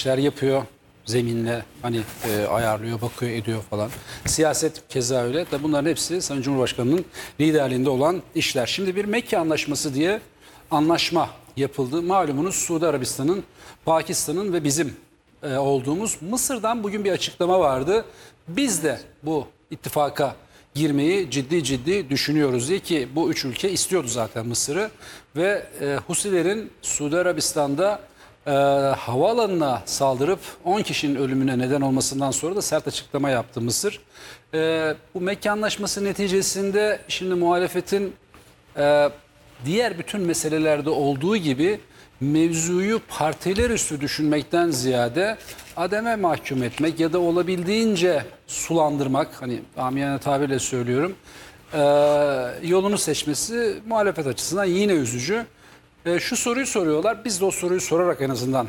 işler yapıyor. Zeminle hani ayarlıyor, bakıyor, ediyor falan. Siyaset keza öyle. Tabi bunların hepsi Sayın Cumhurbaşkanı'nın liderliğinde olan işler. Şimdi bir Mekke Anlaşması diye anlaşma yapıldı. Malumunuz Suudi Arabistan'ın, Pakistan'ın ve bizim olduğumuz Mısır'dan bugün bir açıklama vardı. Biz de bu ittifaka girmeyi ciddi ciddi düşünüyoruz diye, ki bu üç ülke istiyordu zaten Mısır'ı ve Husilerin Suudi Arabistan'da havaalanına saldırıp 10 kişinin ölümüne neden olmasından sonra da sert açıklama yaptı Mısır. Bu Mekke Anlaşması neticesinde şimdi muhalefetin diğer bütün meselelerde olduğu gibi mevzuyu partiler üstü düşünmekten ziyade ademe mahkum etmek ya da olabildiğince sulandırmak, hani amiyane tabirle söylüyorum, yolunu seçmesi muhalefet açısından yine üzücü. Şu soruyu soruyorlar. Biz de o soruyu sorarak en azından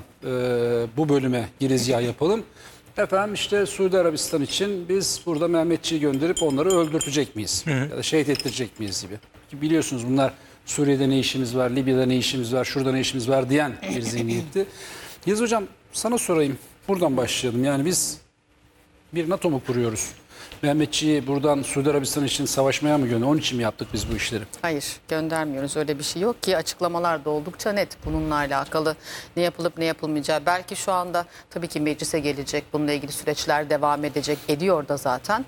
bu bölüme girizgah yapalım. Efendim işte Suudi Arabistan için biz burada Mehmetçiği gönderip onları öldürtecek miyiz? Ya da şehit ettirecek miyiz gibi. Ki biliyorsunuz bunlar Suriye'de ne işimiz var, Libya'da ne işimiz var, şurada ne işimiz var diyen bir zihniyetti. Yaz Hocam, sana sorayım. Buradan başlayalım. Yani biz bir NATO mu kuruyoruz? Mehmetçiği buradan Suudi Arabistan için savaşmaya mı gönderiyoruz? Onun için mi yaptık biz bu işleri? Hayır, göndermiyoruz. Öyle bir şey yok ki. Açıklamalar da oldukça net bununla alakalı. Ne yapılıp ne yapılmayacağı. Belki şu anda tabii ki meclise gelecek. Bununla ilgili süreçler devam edecek. Ediyor da zaten.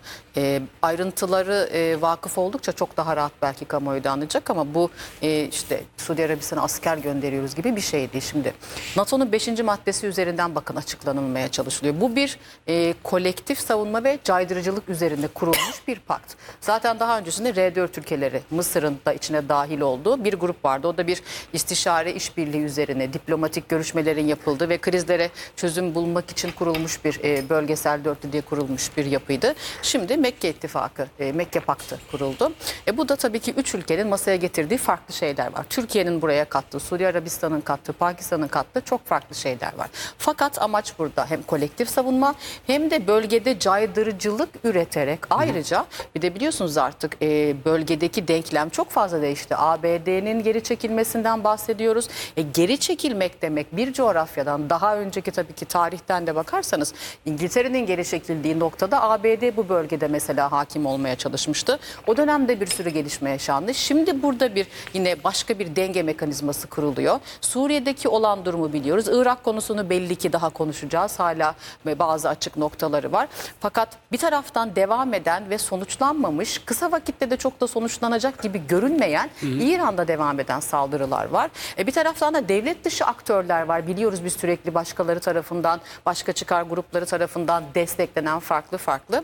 Ayrıntıları vakıf oldukça çok daha rahat belki kamuoyu da anlayacak ama bu işte Suudi Arabistan'a asker gönderiyoruz gibi bir şeydi şimdi. NATO'nun 5. maddesi üzerinden bakın açıklanılmaya çalışılıyor. Bu bir kolektif savunma ve caydırıcılık üzerinde kurulmuş bir pakt. Zaten daha öncesinde R4 ülkeleri, Mısır'ın da içine dahil olduğu bir grup vardı. O da bir istişare işbirliği üzerine diplomatik görüşmelerin yapıldığı ve krizlere çözüm bulmak için kurulmuş bir bölgesel dörtlü diye kurulmuş bir yapıydı. Şimdi Mekke İttifakı, Mekke Paktı kuruldu. Bu da tabii ki 3 ülkenin masaya getirdiği farklı şeyler var. Türkiye'nin buraya kattığı, Suudi Arabistan'ın kattığı, Pakistan'ın kattığı çok farklı şeyler var. Fakat amaç burada hem kolektif savunma hem de bölgede caydırıcılık üreterek, ayrıca bir de biliyorsunuz artık bölgedeki denklem çok fazla değişti. ABD'nin geri çekilmesinden bahsediyoruz. Geri çekilmek demek bir coğrafyadan, daha önceki tabii ki tarihten de bakarsanız İngiltere'nin geri çekildiği noktada ABD bu bölgede mesela hakim olmaya çalışmıştı. O dönemde bir sürü gelişme yaşandı. Şimdi burada yine başka bir denge mekanizması kuruluyor. Suriye'deki olan durumu biliyoruz. Irak konusunu belli ki daha konuşacağız. Hala bazı açık noktaları var. Fakat bir taraftan devam eden ve sonuçlanmamış, kısa vakitte de çok da sonuçlanacak gibi görünmeyen İran'da devam eden saldırılar var. Bir taraftan da devlet dışı aktörler var. Biliyoruz biz sürekli başkaları tarafından, başka çıkar grupları tarafından desteklenen farklı.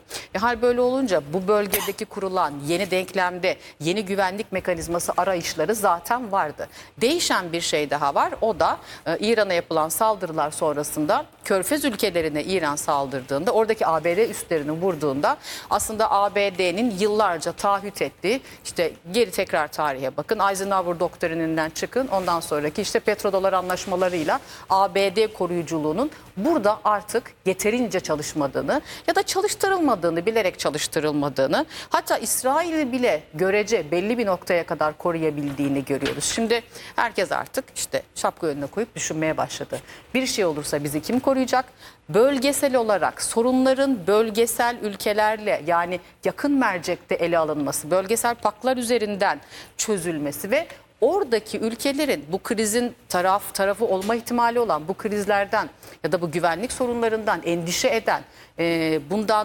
Hal böyle olunca bu bölgedeki kurulan yeni denklemde yeni güvenlik mekanizması arayışları zaten vardı. Değişen bir şey daha var. O da İran'a yapılan saldırılar sonrasında Körfez ülkelerine İran saldırdığında, oradaki ABD üslerini vurduğunda aslında ABD'nin yıllarca taahhüt ettiği, işte geri tekrar tarihe bakın, Eisenhower doktrininden çıkın, ondan sonraki işte petrodolar anlaşmalarıyla ABD koruyuculuğunun burada artık yeterince çalışmadığını ya da çalıştırılmadığını, bilerek çalıştırılmadığını, hatta İsrail'i bile görece belli bir noktaya kadar koruyabildiğini görüyoruz. Şimdi herkes artık işte şapka önüne koyup düşünmeye başladı. Bir şey olursa bizi kim koruyacak? Bölgesel olarak sorunların bölgesel ülkelerle, yani yakın mercekte ele alınması, bölgesel paklar üzerinden çözülmesi ve oradaki ülkelerin bu krizin tarafı olma ihtimali olan bu krizlerden ya da bu güvenlik sorunlarından endişe eden, bundan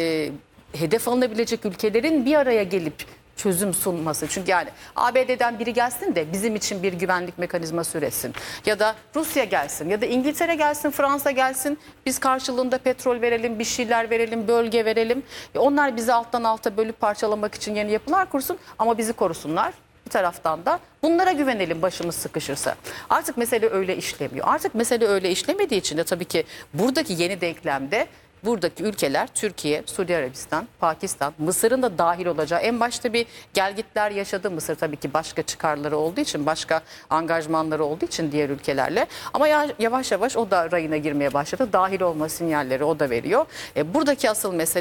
hedef alınabilecek ülkelerin bir araya gelip çözüm sunması. Çünkü yani ABD'den biri gelsin de bizim için bir güvenlik mekanizması üretsin. Ya da Rusya gelsin ya da İngiltere gelsin, Fransa gelsin. Biz karşılığında petrol verelim, bir şeyler verelim, bölge verelim. Onlar bizi alttan alta bölüp parçalamak için yeni yapılar kursun ama bizi korusunlar. Bir taraftan da bunlara güvenelim başımız sıkışırsa. Artık mesele öyle işlemiyor. Artık mesele öyle işlemediği için de tabii ki buradaki yeni denklemde buradaki ülkeler Türkiye, Suudi Arabistan, Pakistan, Mısır'ın da dahil olacağı, en başta bir gelgitler yaşadı Mısır, tabii ki başka çıkarları olduğu için, başka angajmanları olduğu için diğer ülkelerle, ama yavaş yavaş o da rayına girmeye başladı. Dahil olma sinyalleri o da veriyor. Buradaki asıl mesele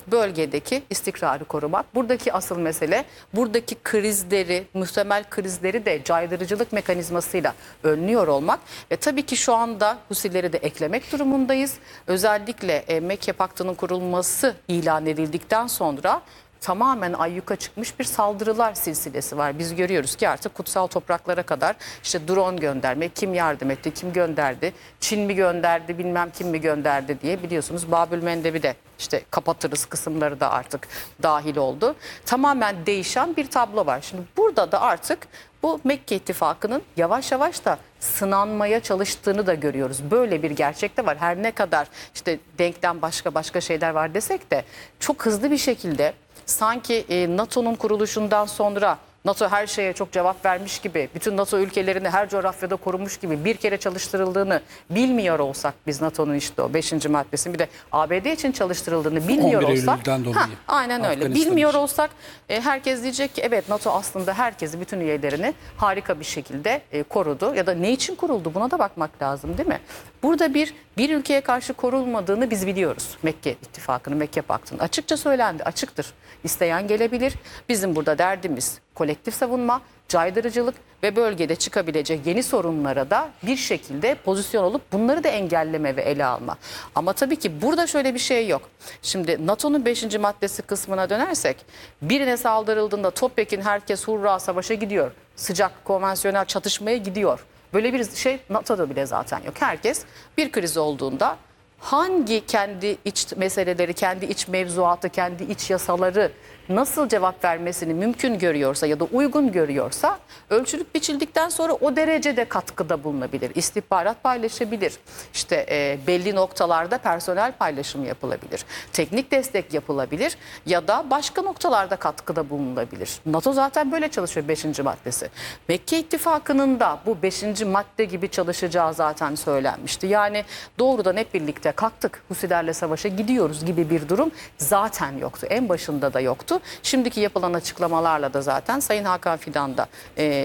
bölgedeki istikrarı korumak. Buradaki asıl mesele buradaki krizleri, muhtemel krizleri de caydırıcılık mekanizmasıyla önlüyor olmak. Ve tabii ki şu anda Husileri de eklemek durumundayız. Özellikle Mekke Paktı'nın kurulması ilan edildikten sonra tamamen ayyuka çıkmış bir saldırılar silsilesi var. Biz görüyoruz ki artık kutsal topraklara kadar işte drone gönderme, kim yardım etti, kim gönderdi, Çin mi gönderdi, bilmem kim mi gönderdi diye biliyorsunuz Babül Mendeb'i de işte kapatırız kısımları da artık dahil oldu. Tamamen değişen bir tablo var. Şimdi burada da artık bu Mekke İttifakı'nın yavaş yavaş da sınanmaya çalıştığını da görüyoruz. Böyle bir gerçek de var. Her ne kadar işte denklem başka şeyler var desek de çok hızlı bir şekilde sanki NATO'nun kuruluşundan sonra NATO her şeye çok cevap vermiş gibi, bütün NATO ülkelerini her coğrafyada korumuş gibi bir kere çalıştırıldığını bilmiyor olsak biz NATO'nun işte o 5. maddesinin bir de ABD için çalıştırıldığını bilmiyor 11 olsak. Eylül'den dolayı. Aynen öyle. Afganistan Bilmiyor için. olsak herkes diyecek ki evet NATO aslında herkesi, bütün üyelerini harika bir şekilde korudu. Ya da ne için kuruldu buna da bakmak lazım değil mi? Burada bir ülkeye karşı korulmadığını biz biliyoruz. Mekke İttifakı'nın, Mekke Paktı'nın. Açıkça söylendi, açıktır. İsteyen gelebilir. Bizim burada derdimiz kolektif savunma, caydırıcılık ve bölgede çıkabilecek yeni sorunlara da bir şekilde pozisyon olup bunları da engelleme ve ele alma. Ama tabii ki burada şöyle bir şey yok. Şimdi NATO'nun 5. maddesi kısmına dönersek, birine saldırıldığında topyekün herkes hurra savaşa gidiyor. Sıcak konvansiyonel çatışmaya gidiyor. Böyle bir şey NATO'da bile zaten yok. Herkes bir kriz olduğunda hangi kendi iç meseleleri, kendi iç mevzuatı, kendi iç yasaları nasıl cevap vermesini mümkün görüyorsa ya da uygun görüyorsa ölçülüp biçildikten sonra o derecede katkıda bulunabilir. İstihbarat paylaşabilir. İşte belli noktalarda personel paylaşımı yapılabilir. Teknik destek yapılabilir ya da başka noktalarda katkıda bulunabilir. NATO zaten böyle çalışıyor 5. maddesi. Mekke İttifakı'nın da bu 5. madde gibi çalışacağı zaten söylenmişti. Yani doğrudan hep birlikte kalktık, Husilerle savaşa gidiyoruz gibi bir durum zaten yoktu. En başında da yoktu. Şimdiki yapılan açıklamalarla da zaten Sayın Hakan Fidan da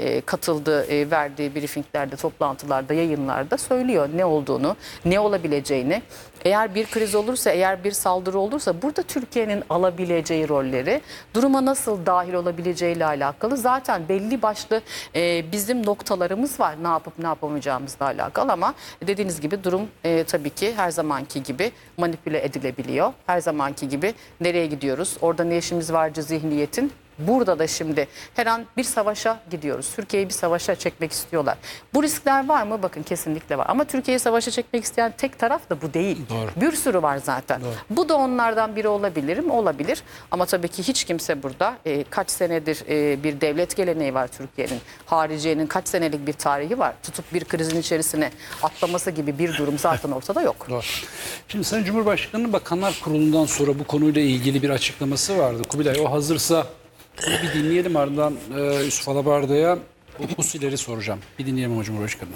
katıldığı, verdiği briefinglerde, toplantılarda, yayınlarda söylüyor ne olduğunu, ne olabileceğini. Eğer bir kriz olursa, eğer bir saldırı olursa burada Türkiye'nin alabileceği rolleri, duruma nasıl dahil olabileceğiyle alakalı zaten belli başlı bizim noktalarımız var. Ne yapıp ne yapamayacağımızla alakalı ama dediğiniz gibi durum tabii ki her zamanki gibi manipüle edilebiliyor. Her zamanki gibi nereye gidiyoruz, orada ne işimiz varcı zihniyetin. Burada da şimdi her an bir savaşa gidiyoruz. Türkiye'yi bir savaşa çekmek istiyorlar. Bu riskler var mı? Bakın kesinlikle var. Ama Türkiye'yi savaşa çekmek isteyen tek taraf da bu değil. Doğru. Bir sürü var zaten. Doğru. Bu da onlardan biri olabilir mi? Olabilir. Ama tabii ki hiç kimse burada kaç senedir bir devlet geleneği var Türkiye'nin. Hariciyenin kaç senelik bir tarihi var. Tutup bir krizin içerisine atlaması gibi bir durum zaten ortada yok. Doğru. Şimdi Sayın Cumhurbaşkanı'nın Bakanlar Kurulu'ndan sonra bu konuyla ilgili bir açıklaması vardı. Kubilay, o hazırsa bunu bir dinleyelim, ardından Yusuf Alabarda'ya bu Husileri soracağım. Bir dinleyelim ama Cumhurbaşkanı.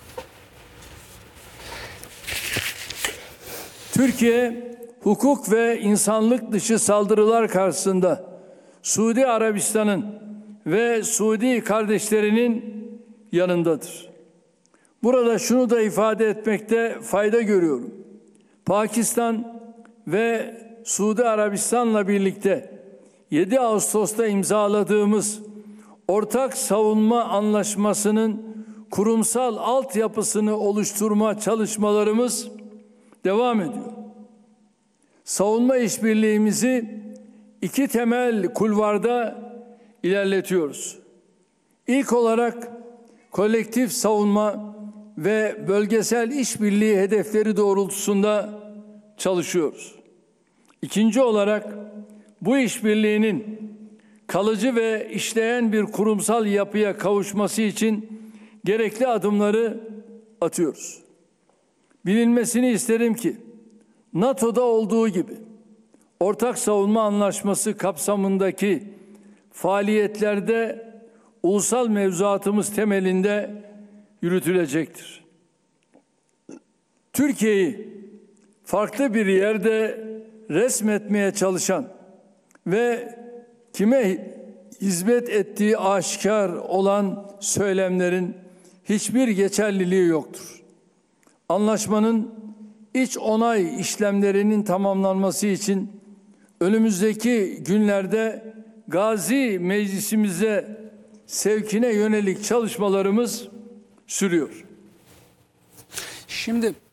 Türkiye, hukuk ve insanlık dışı saldırılar karşısında Suudi Arabistan'ın ve Suudi kardeşlerinin yanındadır. Burada şunu da ifade etmekte fayda görüyorum. Pakistan ve Suudi Arabistan'la birlikte 7 Ağustos'ta imzaladığımız ortak savunma anlaşmasının kurumsal altyapısını oluşturma çalışmalarımız devam ediyor. Savunma işbirliğimizi 2 temel kulvarda ilerletiyoruz. İlk olarak kolektif savunma ve bölgesel işbirliği hedefleri doğrultusunda çalışıyoruz. İkinci olarak bu işbirliğinin kalıcı ve işleyen bir kurumsal yapıya kavuşması için gerekli adımları atıyoruz. Bilinmesini isterim ki NATO'da olduğu gibi ortak savunma anlaşması kapsamındaki faaliyetlerde ulusal mevzuatımız temelinde yürütülecektir. Türkiye'yi farklı bir yerde resmetmeye çalışan ve kime hizmet ettiği aşikar olan söylemlerin hiçbir geçerliliği yoktur. Anlaşmanın iç onay işlemlerinin tamamlanması için önümüzdeki günlerde Gazi Meclisimize sevkine yönelik çalışmalarımız sürüyor. Şimdi